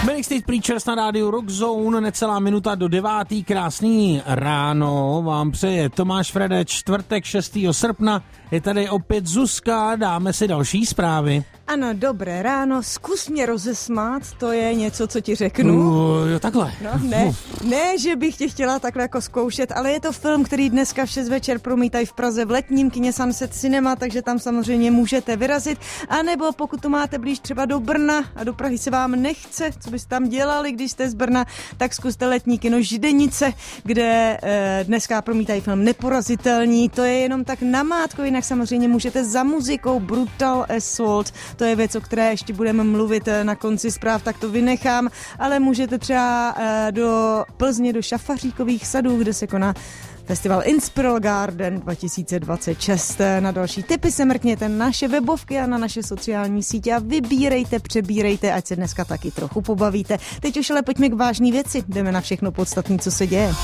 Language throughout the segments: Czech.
Manic Street Preachers na rádiu Rock Zone, necelá minuta do 9. Krásný ráno vám přeje Tomáš Frede, čtvrtek 6. srpna. Je tady opět Zuzka, dáme si další zprávy. Ano, dobré ráno, zkus mě rozesmát, to je něco, co ti řeknu. Jo, takhle. No, ne, že bych tě chtěla takhle jako zkoušet, ale je to film, který dneska v 6 večer promítají v Praze v letním kině Sunset Cinema, takže tam samozřejmě můžete vyrazit. A nebo pokud to máte blíž třeba do Brna a do Prahy se vám nechce, co byste tam dělali, když jste z Brna, tak zkuste letní kino Židenice, kde dneska promítají film Neporazitelní. To je jenom tak namátko, jinak samozřejmě můžete za muzikou Brutal Assault. To je věc, o které ještě budeme mluvit na konci zpráv, tak to vynechám, ale můžete třeba do Plzně, do Šafaříkových sadů, kde se koná festival Inspiral Garden 2026. Na další tipy se mrkněte na naše webovky a na naše sociální sítě a vybírejte, přebírejte, ať se dneska taky trochu pobavíte. Teď už ale pojďme k vážný věci, jdeme na všechno podstatné, co se děje.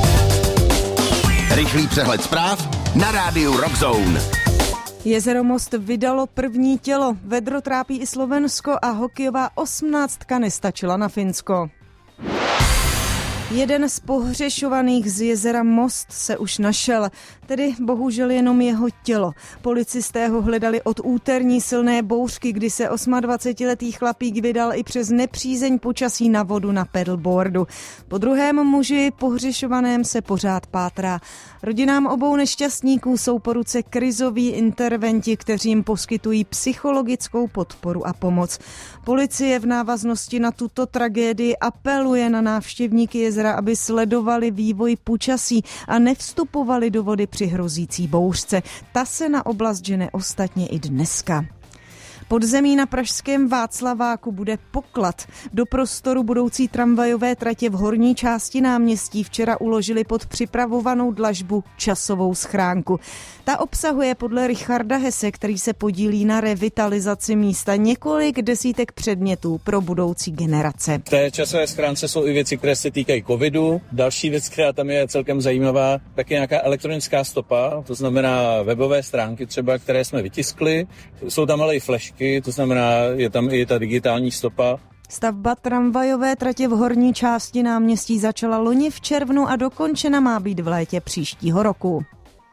Rychlý přehled zpráv na rádiu Rock Zone. Jezero Most vydalo první tělo. Vedro trápí i Slovensko a hokejová 18 nestačila na Finsko. Jeden z pohřešovaných z jezera Most se už našel, tedy bohužel jenom jeho tělo. Policisté ho hledali od úterní silné bouřky, kdy se 28letý chlapík vydal i přes nepřízeň počasí na vodu na paddleboardu. Po druhém muži pohřešovaném se pořád pátrá. Rodinám obou nešťastníků jsou po ruce krizoví interventi, kteří jim poskytují psychologickou podporu a pomoc. Policie v návaznosti na tuto tragédii apeluje na návštěvníky jezera, aby sledovali vývoj počasí a nevstupovali do vody při hrozící bouřce. Ta se na oblast žene ostatně i dneska. Pod zemí na pražském Václaváku bude poklad. Do prostoru budoucí tramvajové tratě v horní části náměstí včera uložili pod připravovanou dlažbu časovou schránku. Ta obsahuje podle Richarda Hesse, který se podílí na revitalizaci místa, několik desítek předmětů pro budoucí generace. V té časové schránce jsou i věci, které se týkají covidu. Další věc, která tam je celkem zajímavá, tak je nějaká elektronická stopa, to znamená webové stránky třeba, které jsme vytiskli. Jsou tam ale i flešky, to znamená, je tam i ta digitální stopa. Stavba tramvajové tratě v horní části náměstí začala loni v červnu a dokončena má být v létě příštího roku.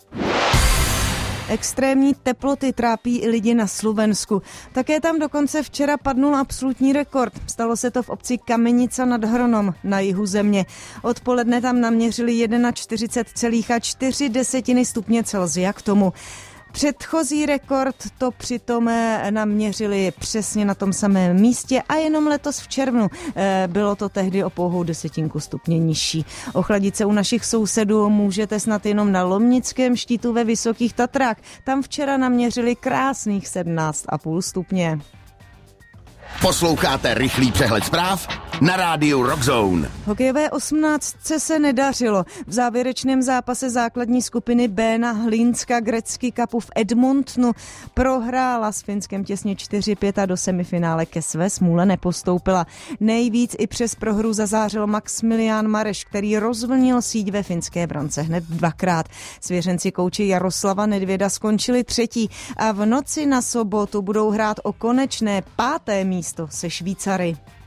Extrémní teploty trápí i lidi na Slovensku. Také tam dokonce včera padnul absolutní rekord. Stalo se to v obci Kamenica nad Hronom na jihu země. Odpoledne tam naměřili 41,4 stupně Celsia k tomu. Předchozí rekord to přitom naměřili přesně na tom samém místě a jenom letos v červnu bylo to tehdy o pouhou 10 stupně nižší. Ochladit se u našich sousedů můžete snad jenom na Lomnickém štítu ve Vysokých Tatrách. Tam včera naměřili krásných 17,5 stupně. Posloucháte rychlý přehled zpráv na rádiu Rock Zone. Hokejové 18 se nedařilo. V závěrečném zápase základní skupiny B na Hlínska Gretzky Cupu v Edmontonu prohrála s Finskem těsně 4-5 a do semifinále ke své smůle nepostoupila. Nejvíc i přes prohru zazářil Maximilián Mareš, který rozvlnil síť ve finské brance hned dvakrát. Svěřenci kouče Jaroslava Nedvěda skončili třetí a v noci na sobotu budou hrát o konečné 5. místo se Švýcary.